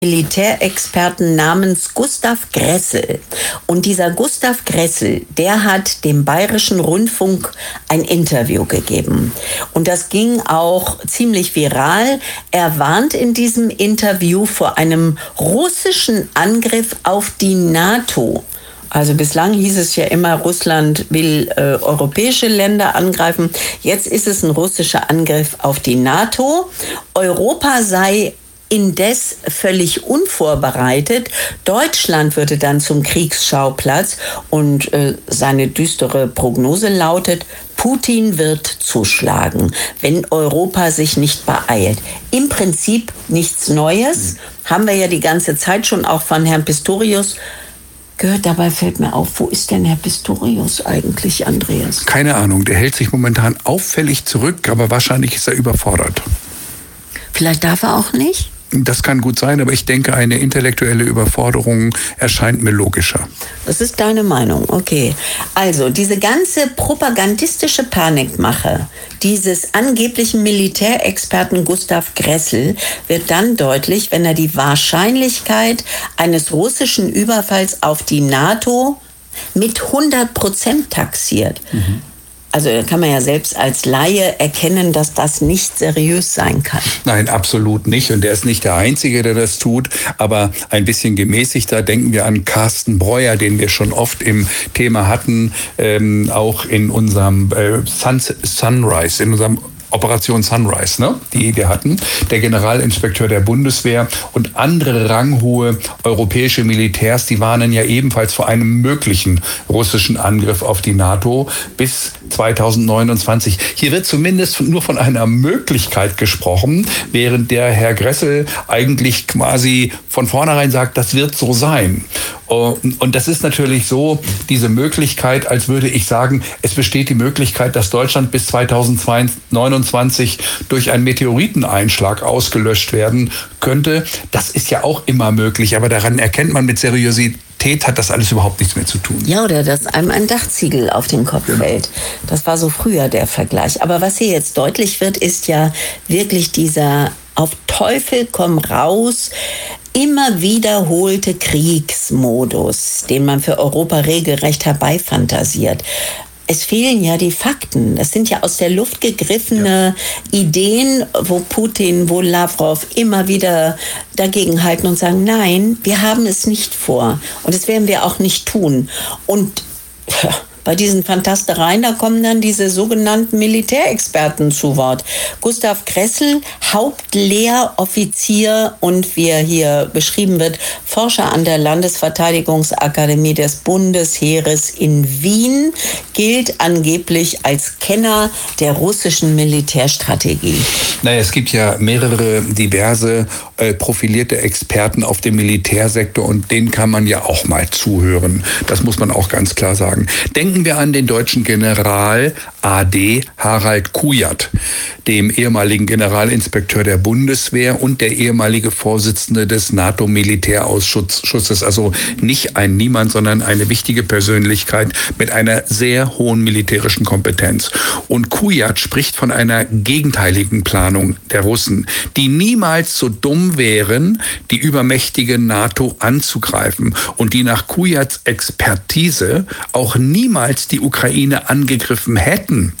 Militärexperten namens Gustav Gressel. Und dieser Gustav Gressel, der hat dem Bayerischen Rundfunk ein Interview gegeben. Und das ging auch ziemlich viral. Er warnt in diesem Interview vor einem russischen Angriff auf die NATO. Also bislang hieß es ja immer, Russland will europäische Länder angreifen. Jetzt ist es ein russischer Angriff auf die NATO. Europa sei indes völlig unvorbereitet. Deutschland würde dann zum Kriegsschauplatz und seine düstere Prognose lautet, Putin wird zuschlagen, wenn Europa sich nicht beeilt. Im Prinzip nichts Neues, haben wir ja die ganze Zeit schon auch von Herrn Pistorius gehört. Dabei fällt mir auf, wo ist denn Herr Pistorius eigentlich, Andreas? Keine Ahnung, der hält sich momentan auffällig zurück, aber wahrscheinlich ist er überfordert. Vielleicht darf er auch nicht? Das kann gut sein, aber ich denke, eine intellektuelle Überforderung erscheint mir logischer. Das ist deine Meinung, okay. Also, diese ganze propagandistische Panikmache dieses angeblichen Militärexperten Gustav Gressel wird dann deutlich, wenn er die Wahrscheinlichkeit eines russischen Überfalls auf die NATO mit 100% taxiert. Also da kann man ja selbst als Laie erkennen, dass das nicht seriös sein kann. Nein, absolut nicht. Und er ist nicht der Einzige, der das tut. Aber ein bisschen gemäßigter denken wir an Carsten Breuer, den wir schon oft im Thema hatten, auch in unserem Sunrise, in unserem Operation Sunrise, ne, die wir hatten, der Generalinspekteur der Bundeswehr und andere ranghohe europäische Militärs, die warnen ja ebenfalls vor einem möglichen russischen Angriff auf die NATO bis 2029. Hier wird zumindest nur von einer Möglichkeit gesprochen, während der Herr Gressel eigentlich quasi von vornherein sagt, das wird so sein. Und das ist natürlich so, diese Möglichkeit, als würde ich sagen, es besteht die Möglichkeit, dass Deutschland bis 2029 durch einen Meteoriteneinschlag ausgelöscht werden könnte. Das ist ja auch immer möglich, aber daran erkennt man, mit Seriosität hat das alles überhaupt nichts mehr zu tun. Ja, oder dass einem ein Dachziegel auf den Kopf fällt. Das war so früher der Vergleich. Aber was hier jetzt deutlich wird, ist ja wirklich dieser auf Teufel komm raus immer wiederholte Kriegsmodus, den man für Europa regelrecht herbeifantasiert. Es fehlen ja die Fakten. Das sind ja aus der Luft gegriffene Ideen, wo Putin, wo Lavrov immer wieder dagegenhalten und sagen, nein, wir haben es nicht vor. Und das werden wir auch nicht tun. Und bei diesen Fantastereien, da kommen dann diese sogenannten Militärexperten zu Wort. Gustav Gressel, Hauptlehroffizier und wie er hier beschrieben wird, Forscher an der Landesverteidigungsakademie des Bundesheeres in Wien, gilt angeblich als Kenner der russischen Militärstrategie. Naja, es gibt ja mehrere diverse profilierte Experten auf dem Militärsektor und denen kann man ja auch mal zuhören. Das muss man auch ganz klar sagen. Denken wir an den deutschen General AD Harald Kujat, dem ehemaligen Generalinspekteur der Bundeswehr und der ehemalige Vorsitzende des NATO-Militärausschusses. Also nicht ein Niemand, sondern eine wichtige Persönlichkeit mit einer sehr hohen militärischen Kompetenz. Und Kujat spricht von einer gegenteiligen Planung der Russen, die niemals so dumm wären, die übermächtige NATO anzugreifen und die nach Kujats Expertise auch niemals die Ukraine angegriffen hätten,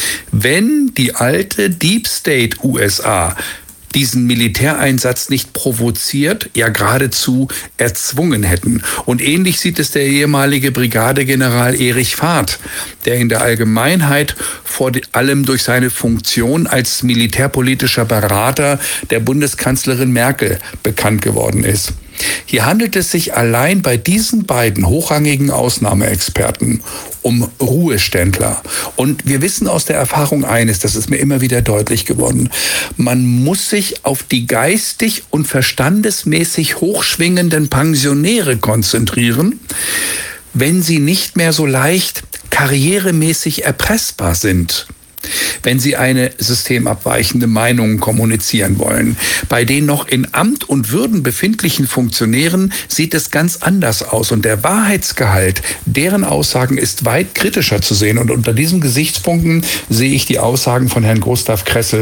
wenn die alte Deep State USA diesen Militäreinsatz nicht provoziert, ja geradezu erzwungen hätten. Und ähnlich sieht es der ehemalige Brigadegeneral Erich Farth, der in der Allgemeinheit vor allem durch seine Funktion als militärpolitischer Berater der Bundeskanzlerin Merkel bekannt geworden ist. Hier handelt es sich allein bei diesen beiden hochrangigen Ausnahmeexperten um Ruheständler. Und wir wissen aus der Erfahrung eines, das ist mir immer wieder deutlich geworden, man muss sich auf die geistig und verstandesmäßig hochschwingenden Pensionäre konzentrieren, wenn sie nicht mehr so leicht karrieremäßig erpressbar sind. wenn Sie eine systemabweichende Meinung kommunizieren wollen. Bei den noch in Amt und Würden befindlichen Funktionären sieht es ganz anders aus. Und der Wahrheitsgehalt deren Aussagen ist weit kritischer zu sehen. Und unter diesen Gesichtspunkten sehe ich die Aussagen von Herrn Gustav Gressel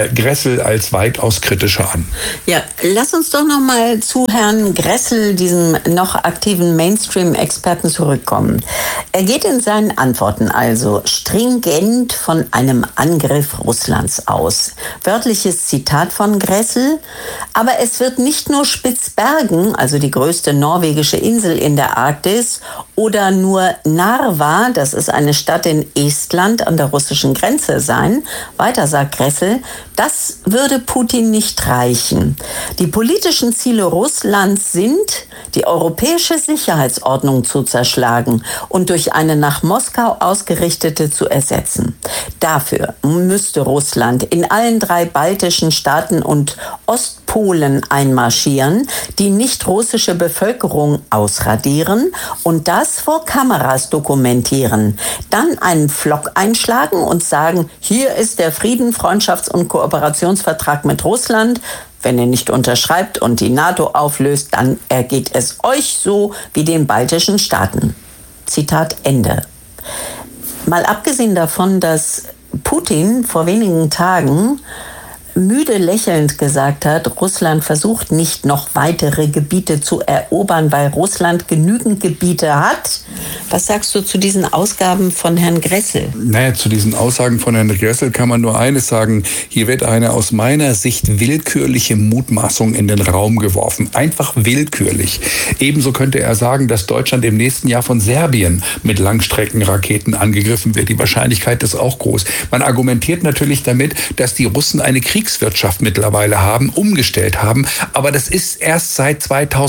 als weitaus kritischer an. Ja, lass uns doch noch mal zu Herrn Gressel, diesem noch aktiven Mainstream-Experten, zurückkommen. Er geht in seinen Antworten also stringent von einem Angriff Russlands aus. Wörtliches Zitat von Gressel: Aber es wird nicht nur Spitzbergen, also die größte norwegische Insel in der Arktis, oder nur Narva, das ist eine Stadt in Estland an der russischen Grenze, sein. Weiter sagt Gressel, das würde Putin nicht reichen. Die politischen Ziele Russlands sind, die europäische Sicherheitsordnung zu zerschlagen und durch eine nach Moskau ausgerichtete zu ersetzen. Dafür müsste Russland in allen 3 baltischen Staaten und Ostpolen einmarschieren, die nicht-russische Bevölkerung ausradieren und das vor Kameras dokumentieren. Dann einen Pflock einschlagen und sagen, hier ist der Frieden-, Freundschafts- und Kooperationsvertrag mit Russland. Wenn ihr nicht unterschreibt und die NATO auflöst, dann ergeht es euch so wie den baltischen Staaten. Zitat Ende. Mal abgesehen davon, dass Putin vor wenigen Tagen müde lächelnd gesagt hat, Russland versucht nicht noch weitere Gebiete zu erobern, weil Russland genügend Gebiete hat. Was sagst du zu diesen Ausgaben von Herrn Gressel? Naja, zu diesen Aussagen von Herrn Gressel kann man nur eines sagen. Hier wird eine aus meiner Sicht willkürliche Mutmaßung in den Raum geworfen. Einfach willkürlich. Ebenso könnte er sagen, dass Deutschland im nächsten Jahr von Serbien mit Langstreckenraketen angegriffen wird. Die Wahrscheinlichkeit ist auch groß. Man argumentiert natürlich damit, dass die Russen eine Kriegswirtschaft mittlerweile haben, umgestellt haben. Aber das ist erst seit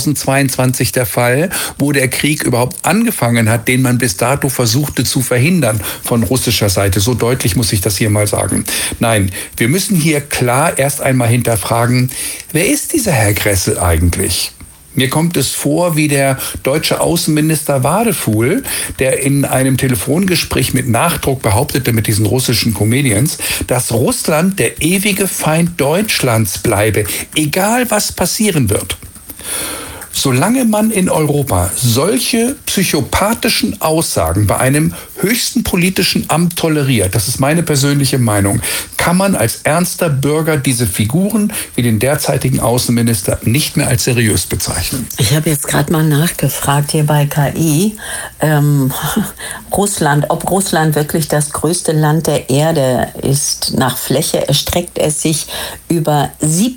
2022 der Fall, wo der Krieg überhaupt angefangen hat, den man bis dato versuchte zu verhindern von russischer Seite. So deutlich muss ich das hier mal sagen. Nein, wir müssen hier klar erst einmal hinterfragen, wer ist dieser Herr Gressel eigentlich? Mir kommt es vor wie der deutsche Außenminister Wadefuhl, der in einem Telefongespräch mit Nachdruck behauptete mit diesen russischen Comedians, dass Russland der ewige Feind Deutschlands bleibe, egal was passieren wird. Solange man in Europa solche psychopathischen Aussagen bei einem höchsten politischen Amt toleriert, das ist meine persönliche Meinung, kann man als ernster Bürger diese Figuren wie den derzeitigen Außenminister nicht mehr als seriös bezeichnen. Ich habe jetzt gerade mal nachgefragt hier bei KI, ob Russland wirklich das größte Land der Erde ist. Nach Fläche erstreckt es sich über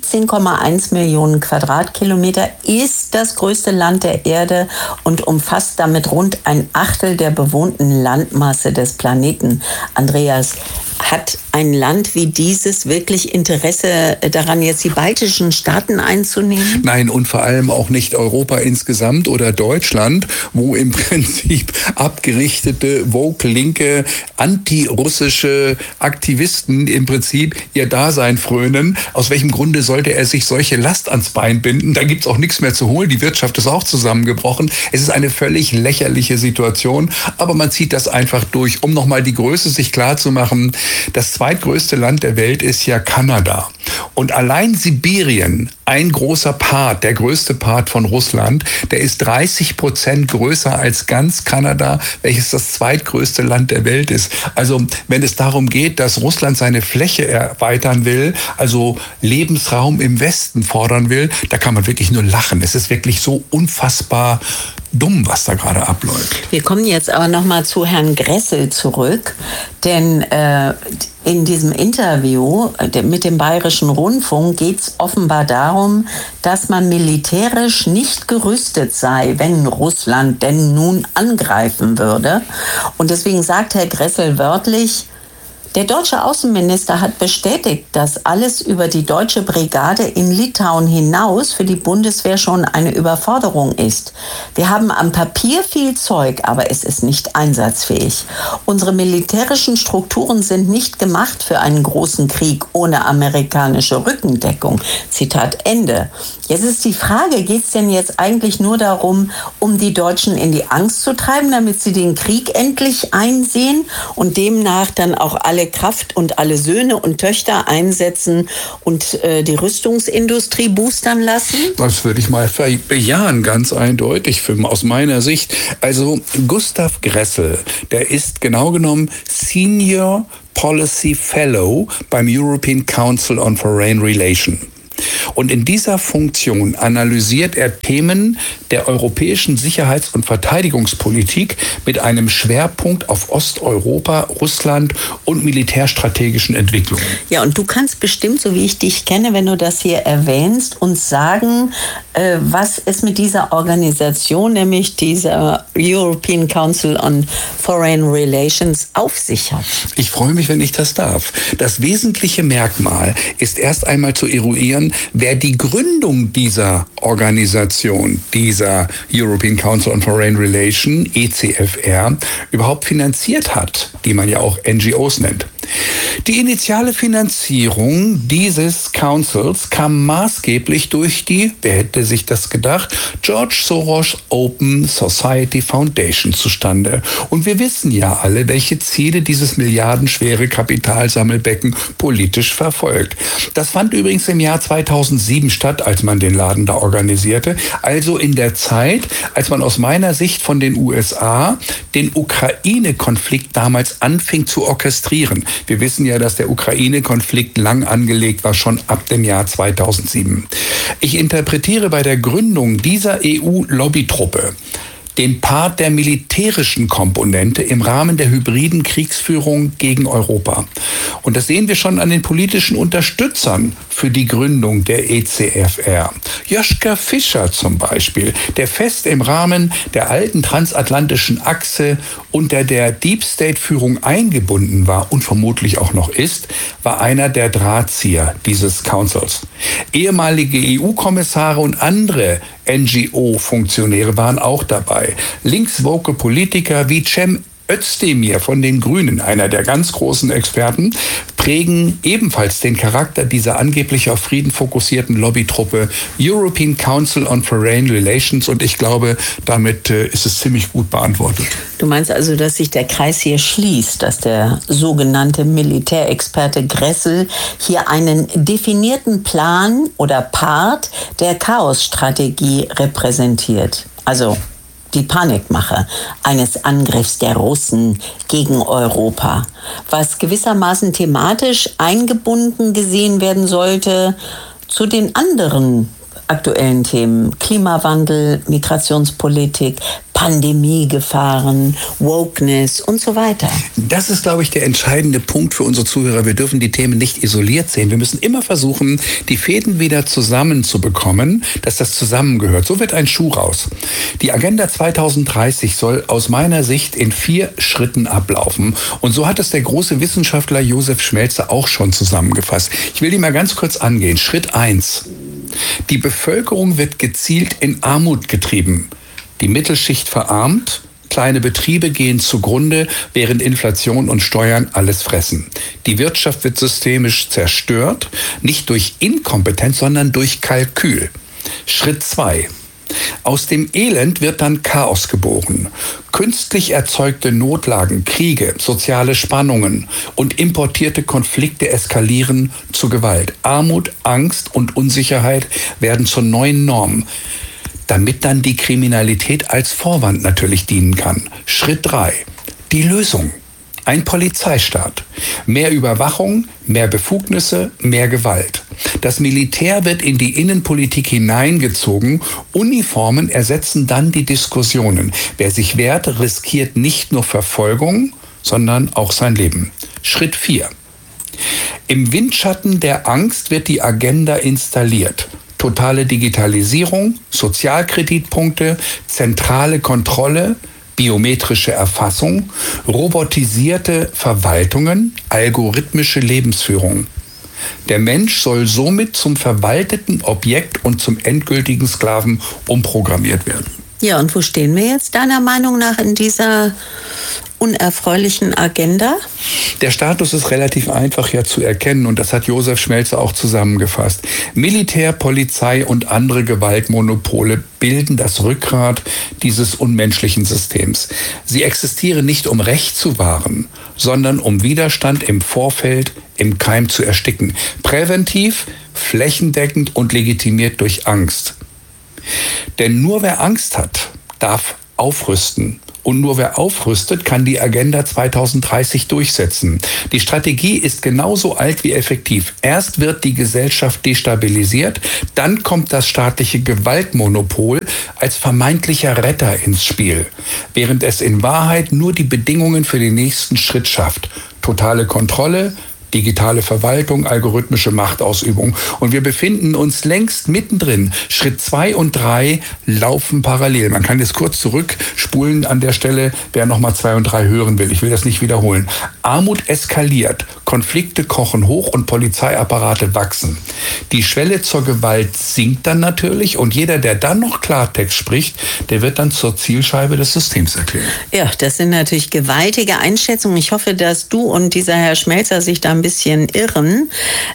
17,1 Millionen Quadratkilometer, ist das größte Land der Erde und umfasst damit rund 1/8 der bewohnten Landmasse des Planeten. Andreas, hat ein Land wie dieses wirklich Interesse daran, jetzt die baltischen Staaten einzunehmen? Nein, und vor allem auch nicht Europa insgesamt oder Deutschland, wo im Prinzip abgerichtete, woke-linke, antirussische Aktivisten im Prinzip ihr Dasein frönen. Aus welchem Grunde sollte er sich solche Last ans Bein binden? Da gibt's auch nichts mehr zu holen. Die Wirtschaft ist auch zusammengebrochen. Es ist eine völlig lächerliche Situation, aber man zieht das einfach durch, um nochmal die Größe sich klar zu machen. Das zweitgrößte Land der Welt ist ja Kanada. Und allein Sibirien, ein großer Part, der größte Part von Russland, der ist 30% größer als ganz Kanada, welches das zweitgrößte Land der Welt ist. Also wenn es darum geht, dass Russland seine Fläche erweitern will, also Lebensraum im Westen fordern will, da kann man wirklich nur lachen. Es ist wirklich so unfassbar dumm, was da gerade abläuft. Wir kommen jetzt aber noch mal zu Herrn Gressel zurück, denn in diesem Interview mit dem Bayerischen Rundfunk geht es offenbar darum, dass man militärisch nicht gerüstet sei, wenn Russland denn nun angreifen würde. Und deswegen sagt Herr Gressel wörtlich, der deutsche Außenminister hat bestätigt, dass alles über die deutsche Brigade in Litauen hinaus für die Bundeswehr schon eine Überforderung ist. Wir haben am Papier viel Zeug, aber es ist nicht einsatzfähig. Unsere militärischen Strukturen sind nicht gemacht für einen großen Krieg ohne amerikanische Rückendeckung. Zitat Ende. Jetzt ist die Frage, geht es denn jetzt eigentlich nur darum, um die Deutschen in die Angst zu treiben, damit sie den Krieg endlich einsehen und demnach dann auch alle alle Kraft und alle Söhne und Töchter einsetzen und die Rüstungsindustrie boostern lassen? Das würde ich mal bejahen, ganz eindeutig aus meiner Sicht. Also Gustav Gressel, der ist genau genommen Senior Policy Fellow beim European Council on Foreign Relations. Und in dieser Funktion analysiert er Themen der europäischen Sicherheits- und Verteidigungspolitik mit einem Schwerpunkt auf Osteuropa, Russland und militärstrategischen Entwicklungen. Ja, und du kannst bestimmt, so wie ich dich kenne, wenn du das hier erwähnst, uns sagen, was es mit dieser Organisation, nämlich dieser European Council on Foreign Relations, auf sich hat. Ich freue mich, wenn ich das darf. Das wesentliche Merkmal ist erst einmal zu eruieren, wer die Gründung dieser Organisation, dieser European Council on Foreign Relations, ECFR, überhaupt finanziert hat, die man ja auch NGOs nennt. Die initiale Finanzierung dieses Councils kam maßgeblich durch die, wer hätte sich das gedacht, George Soros Open Society Foundation zustande. Und wir wissen ja alle, welche Ziele dieses milliardenschwere Kapitalsammelbecken politisch verfolgt. Das fand übrigens im Jahr 2007 statt, als man den Laden da organisierte. Also in der Zeit, als man aus meiner Sicht von den USA den Ukraine-Konflikt damals anfing zu orchestrieren. Wir wissen ja, dass der Ukraine-Konflikt lang angelegt war, schon ab dem Jahr 2007. Ich interpretiere bei der Gründung dieser EU-Lobbytruppe den Part der militärischen Komponente im Rahmen der hybriden Kriegsführung gegen Europa. Und das sehen wir schon an den politischen Unterstützern für die Gründung der ECFR. Joschka Fischer zum Beispiel, der fest im Rahmen der alten transatlantischen Achse unter der Deep State-Führung eingebunden war und vermutlich auch noch ist, war einer der Drahtzieher dieses Councils. Ehemalige EU-Kommissare und andere NGO-Funktionäre waren auch dabei. Linkswoke Politiker wie Cem Özdemir von den Grünen, einer der ganz großen Experten, prägen ebenfalls den Charakter dieser angeblich auf Frieden fokussierten Lobbytruppe European Council on Foreign Relations, und ich glaube, damit ist es ziemlich gut beantwortet. Du meinst also, dass sich der Kreis hier schließt, dass der sogenannte Militärexperte Gressel hier einen definierten Plan oder Part der Chaosstrategie repräsentiert. Also die Panikmache eines Angriffs der Russen gegen Europa, was gewissermaßen thematisch eingebunden gesehen werden sollte zu den anderen aktuellen Themen: Klimawandel, Migrationspolitik, Pandemiegefahren, Wokeness und so weiter. Das ist, glaube ich, der entscheidende Punkt für unsere Zuhörer. Wir dürfen die Themen nicht isoliert sehen. Wir müssen immer versuchen, die Fäden wieder zusammenzubekommen, dass das zusammengehört. So wird ein Schuh raus. Die Agenda 2030 soll aus meiner Sicht in 4 Schritten ablaufen. Und so hat es der große Wissenschaftler Josef Schmelzer auch schon zusammengefasst. Ich will die mal ganz kurz angehen. Schritt 1. Die Bevölkerung wird gezielt in Armut getrieben. Die Mittelschicht verarmt, kleine Betriebe gehen zugrunde, während Inflation und Steuern alles fressen. Die Wirtschaft wird systemisch zerstört, nicht durch Inkompetenz, sondern durch Kalkül. Schritt 2. Aus dem Elend wird dann Chaos geboren. Künstlich erzeugte Notlagen, Kriege, soziale Spannungen und importierte Konflikte eskalieren zu Gewalt. Armut, Angst und Unsicherheit werden zur neuen Norm, damit dann die Kriminalität als Vorwand natürlich dienen kann. Schritt 3. Die Lösung. Ein Polizeistaat. Mehr Überwachung, mehr Befugnisse, mehr Gewalt. Das Militär wird in die Innenpolitik hineingezogen. Uniformen ersetzen dann die Diskussionen. Wer sich wehrt, riskiert nicht nur Verfolgung, sondern auch sein Leben. Schritt 4. Im Windschatten der Angst wird die Agenda installiert. Totale Digitalisierung, Sozialkreditpunkte, zentrale Kontrolle, biometrische Erfassung, robotisierte Verwaltungen, algorithmische Lebensführung. Der Mensch soll somit zum verwalteten Objekt und zum endgültigen Sklaven umprogrammiert werden. Ja, und wo stehen wir jetzt deiner Meinung nach in dieser unerfreulichen Agenda? Der Status ist relativ einfach ja zu erkennen und das hat Josef Schmelzer auch zusammengefasst. Militär, Polizei und andere Gewaltmonopole bilden das Rückgrat dieses unmenschlichen Systems. Sie existieren nicht, um Recht zu wahren, sondern um Widerstand im Vorfeld im Keim zu ersticken. Präventiv, flächendeckend und legitimiert durch Angst. Denn nur wer Angst hat, darf aufrüsten. Und nur wer aufrüstet, kann die Agenda 2030 durchsetzen. Die Strategie ist genauso alt wie effektiv. Erst wird die Gesellschaft destabilisiert, dann kommt das staatliche Gewaltmonopol als vermeintlicher Retter ins Spiel, während es in Wahrheit nur die Bedingungen für den nächsten Schritt schafft. Totale Kontrolle, digitale Verwaltung, algorithmische Machtausübung. Und wir befinden uns längst mittendrin. Schritt 2 und 3 laufen parallel. Man kann jetzt kurz zurückspulen an der Stelle, wer nochmal 2 und 3 hören will. Ich will das nicht wiederholen. Armut eskaliert, Konflikte kochen hoch und Polizeiapparate wachsen. Die Schwelle zur Gewalt sinkt dann natürlich und jeder, der dann noch Klartext spricht, der wird dann zur Zielscheibe des Systems erklärt. Ja, das sind natürlich gewaltige Einschätzungen. Ich hoffe, dass du und dieser Herr Schmelzer sich da ein bisschen irren.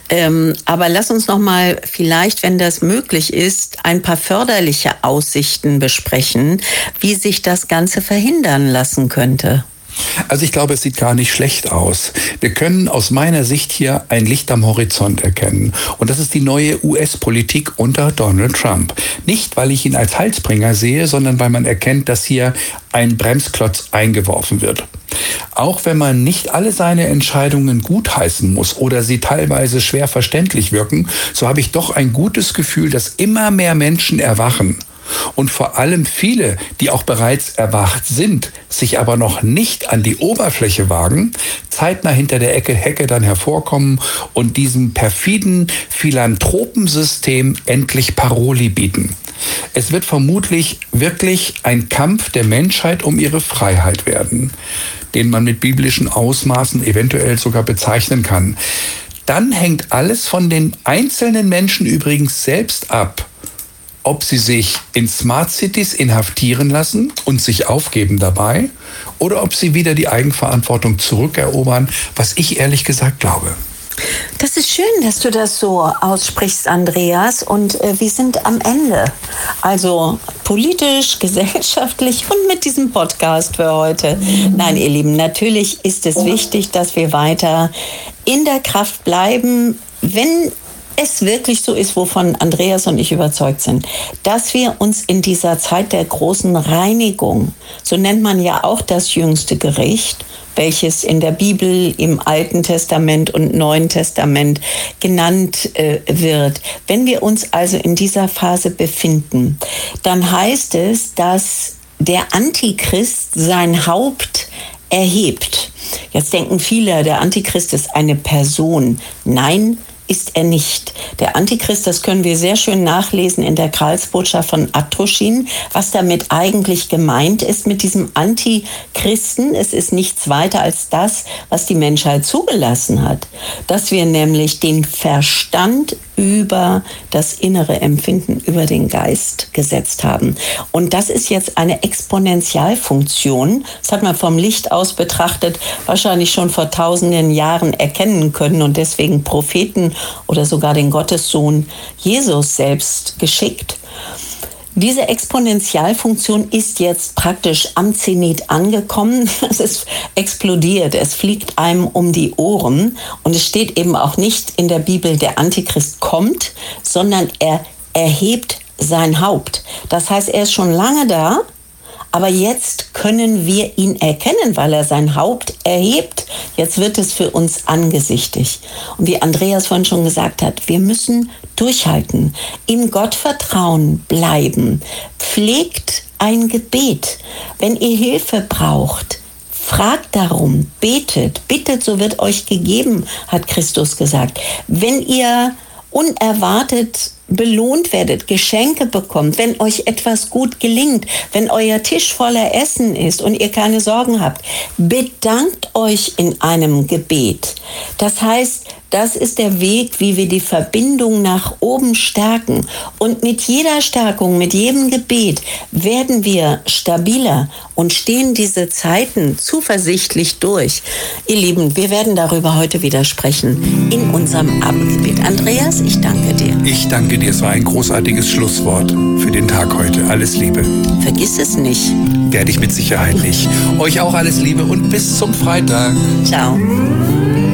Aber lass uns noch mal vielleicht, wenn das möglich ist, ein paar förderliche Aussichten besprechen, wie sich das Ganze verhindern lassen könnte. Also ich glaube, es sieht gar nicht schlecht aus. Wir können aus meiner Sicht hier ein Licht am Horizont erkennen. Und das ist die neue US-Politik unter Donald Trump. Nicht, weil ich ihn als Heilsbringer sehe, sondern weil man erkennt, dass hier ein Bremsklotz eingeworfen wird. Auch wenn man nicht alle seine Entscheidungen gutheißen muss oder sie teilweise schwer verständlich wirken, so habe ich doch ein gutes Gefühl, dass immer mehr Menschen erwachen. Und vor allem viele, die auch bereits erwacht sind, sich aber noch nicht an die Oberfläche wagen, zeitnah hinter der Hecke dann hervorkommen und diesem perfiden Philanthropensystem endlich Paroli bieten. Es wird vermutlich wirklich ein Kampf der Menschheit um ihre Freiheit werden, den man mit biblischen Ausmaßen eventuell sogar bezeichnen kann. Dann hängt alles von den einzelnen Menschen übrigens selbst ab, ob sie sich in Smart Cities inhaftieren lassen und sich aufgeben dabei oder ob sie wieder die Eigenverantwortung zurückerobern, was ich ehrlich gesagt glaube. Das ist schön, dass du das so aussprichst, Andreas. Und wir sind am Ende. Also politisch, gesellschaftlich und mit diesem Podcast für heute. Nein, ihr Lieben, natürlich ist es wichtig, dass wir weiter in der Kraft bleiben, wenn es wirklich so ist, wovon Andreas und ich überzeugt sind, dass wir uns in dieser Zeit der großen Reinigung, so nennt man ja auch das jüngste Gericht, welches in der Bibel, im Alten Testament und Neuen Testament genannt wird. Wenn wir uns also in dieser Phase befinden, dann heißt es, dass der Antichrist sein Haupt erhebt. Jetzt denken viele, der Antichrist ist eine Person. Nein, ist er nicht. Der Antichrist, das können wir sehr schön nachlesen in der Karlsbotschaft von Atruschin, was damit eigentlich gemeint ist mit diesem Antichristen. Es ist nichts weiter als das, was die Menschheit zugelassen hat. Dass wir nämlich den Verstand über das innere Empfinden, über den Geist gesetzt haben. Und das ist jetzt eine Exponentialfunktion. Das hat man vom Licht aus betrachtet wahrscheinlich schon vor tausenden Jahren erkennen können und deswegen Propheten oder sogar den Gottessohn Jesus selbst geschickt. Diese Exponentialfunktion ist jetzt praktisch am Zenit angekommen. Es ist explodiert, es fliegt einem um die Ohren. Und es steht eben auch nicht in der Bibel, der Antichrist kommt, sondern er erhebt sein Haupt. Das heißt, er ist schon lange da, aber jetzt können wir ihn erkennen, weil er sein Haupt erhebt. Jetzt wird es für uns angesichtig. Und wie Andreas vorhin schon gesagt hat, wir müssen durchhalten, im Gottvertrauen bleiben. Pflegt ein Gebet. Wenn ihr Hilfe braucht, fragt darum, betet. Bittet, so wird euch gegeben, hat Christus gesagt. Wenn ihr unerwartet belohnt werdet, Geschenke bekommt, wenn euch etwas gut gelingt, wenn euer Tisch voller Essen ist und ihr keine Sorgen habt, bedankt euch in einem Gebet. Das heißt, Das ist der Weg, wie wir die Verbindung nach oben stärken. Und mit jeder Stärkung, mit jedem Gebet werden wir stabiler und stehen diese Zeiten zuversichtlich durch. Ihr Lieben, wir werden darüber heute wieder sprechen in unserem Abendgebet. Andreas, ich danke dir. Ich danke dir. Es war ein großartiges Schlusswort für den Tag heute. Alles Liebe. Vergiss es nicht. Werde ich mit Sicherheit nicht. Euch auch alles Liebe und bis zum Freitag. Ciao.